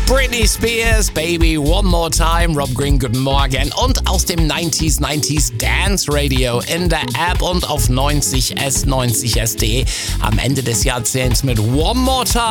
Britney Spears, Baby One More Time, Rob Green, guten Morgen. Und aus dem 90s Dance Radio in der App und auf 90s, 90s.de am Ende des Jahrzehnts mit One More Time.